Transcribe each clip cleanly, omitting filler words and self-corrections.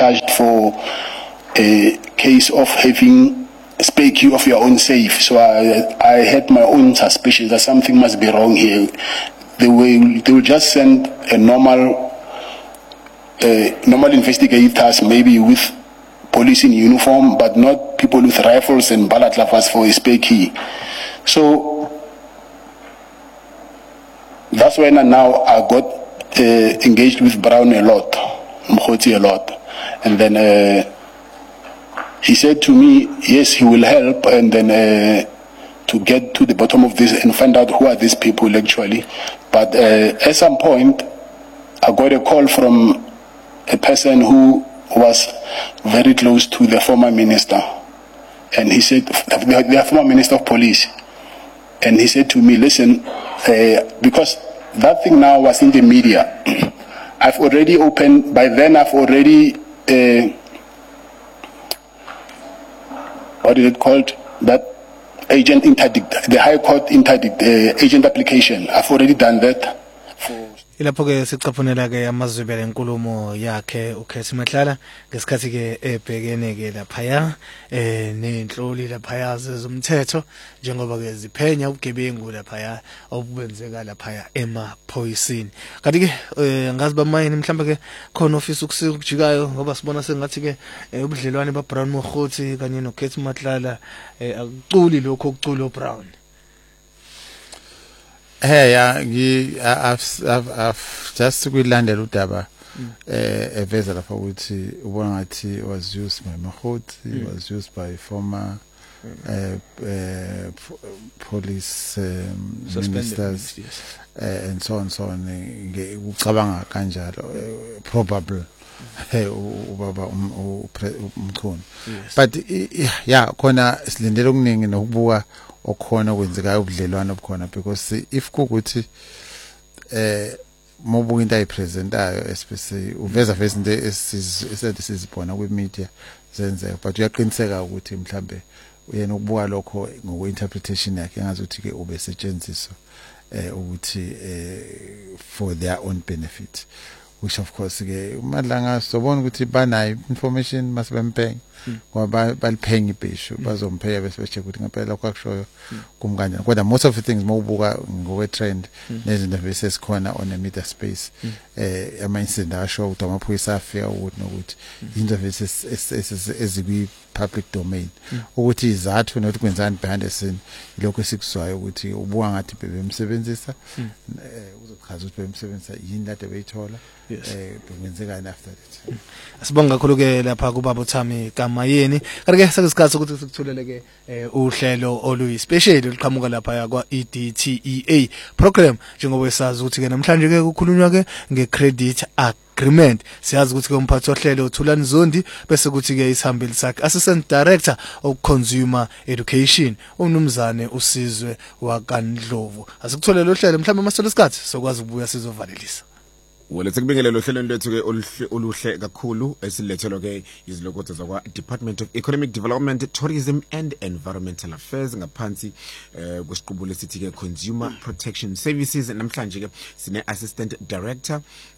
charged for a case of having spare key of your own safe. So I had my own suspicions that something must be wrong here. They will just send a normal investigators, maybe with police in uniform, but not people with rifles and balaclavas for a spare key. So that's when now I got engaged with Brown a lot, Mkhoti a lot. And then he said to me, yes, he will help, and then to get to the bottom of this and find out who are these people actually. But at some point, I got a call from a person who was very close to the former minister. And he said, the former minister of police. And he said to me, listen, because that thing now was in the media, I've already opened, by then I've already, what is it called? That agent interdict, the High Court interdict, agent application. I've already done that. Ilapho ke sicaphunela ke amazwibele enkulumo yakhe uKhethi Matlala ngesikhathi ke ebhekene ke lapha nenhloli lapha zezomthetho njengoba ke ziphenya ubugebengu lapha obubenzeka lapha emaphoyisini. Kanti ke ngazi bamayini mhlawumbe ke khona office ukujikayo ngoba sibona sengathi ke ubudlelwane baBrown Mokgothi kanye noKhethi Matlala akuculi lokho okucula uBrown. Hey, yeah, I've just kuyilandela udaba eveza lapha ukuthi ubona ngathi was used by Mokgothi, was used by former police ministers, yes. And so on ucabanga kanjalo probable ubaba umkhona. But yeah khona silindele okuningi nokubuka okhona kwenzekayo ubudlelwane obukhona, because if kukuthi mobuka into ayipresentayo especially uveza face into esizibona kwi media zenzeka, but uyaqiniseka ukuthi mhlambe uyena ukubuka lokho ngokwe interpretation yakhe engazuthi ke ube setshenziswa ukuthi for their own benefit, which of course ke uMadlanga sobona ukuthi banayo information masibemphenga ngoba baliphenga ibhishu bazompheka bese becheck ukuthi ngempela kwakushoyo kumkanjani. Kodwa most of the things mawubuka ngokwe trend nezinto bese sikhona on a media space ama incident asho ukuthi amaphoyisa afika ukuthi nokuthi into bese ezikwi public domain ukuthi izathu nokuthi kwenzani behind the scene lokho esikuzwayo ukuthi ubuka ngathi bebemsebenzisa uzochaza ukuthi bebemsebenzisa yini lade beyithola bengenzekani after that. Asibonga kakhulu ke lapha kubaba uThami Kamayeni. Kanti ke sekusikhathi ukuthi sikuthulele ke uhlelo oluyi special oluqhamuka lapha kwa EDTEA program njengoba esazi ukuthi ke namhlanje ke kukhulunywa ke nge-credit agreement. Siyazi ukuthi ke umphathi ohlelo uThulani Zondi bese kuthi ke isihambeli sakhe Assistant Director of Consumer Education uMnumzane uSizwe waKaNdlovu. Asikutholele uhlelo mhlawumbe masithola isikhathi sokwazi ukubuya sizovalelisa. Let's kubingelela ohlelweni lethu ke oluhle kakhulu esilethelwa ke izilokotho zakwa Department of Economic Development, Tourism and Environmental Affairs ngaphansi kwesiqubulo esithi ke Consumer Protection Services. Namhlanje ke sine Assistant Director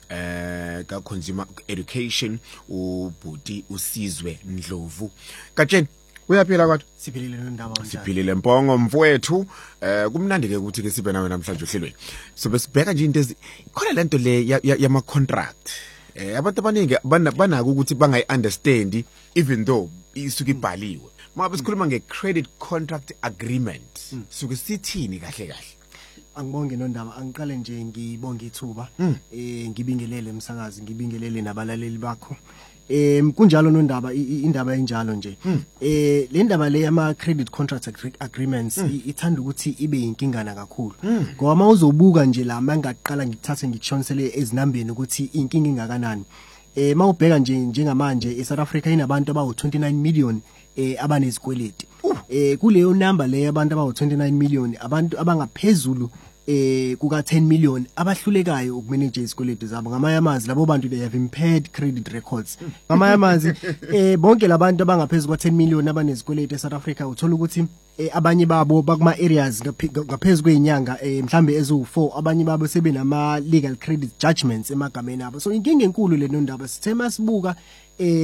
ka Consumer Education uBhuti uSizwe Ndlovu. Katsheni uyaphila kwathi? Siphilile nondaba njani? Siphilile mpongo mfowethu. Kumnandi ke ukuthi ke sibe nawe namhlanje ohlelweni. So besibheka nje into khona lento le yama contract. Abantu abaningi banako ukuthi bangayi understand even though isuke ibhaliwe. Manje sikhuluma nge-credit contract agreement. Suke sithini kahle kahle? Angibonge nondaba, angiqale nje ngibonge ithuba ngibingelele umsakazi, ngibingelele nabalaleli bakho. Kunjalo nondaba indaba enjalo nje. Le ndaba le ama credit contract agreements ithanda ukuthi ibe inkingana kakhulu. Ngoba mawuzobuka nje la mangaqala ngithathe ngikushonsele ezinambeni ukuthi inkinga ingakanani. Mawubheka nje njengamanje eSouth Africa inabantu abawu 29 million abanezikweleti. Kuleyo number le yabantu abawu 29 million abantu abangaphezulu kuka 10 million abahlulekayo ukumanage izikweleti zabo. Ngamanye amazwi labo bantu they have impaired credit records. Ngamanye amazwi bonke labantu abangaphezulu kwa 10 million abanezikweleti eSouth Africa uthola ukuthi abanye babo bakuma areas ngaphezulu kwenyanga mhlambe ezu4, abanye babo sebenama legal credit judgments emagameni abo. So inkinga enkulu le nondaba sithe masibuka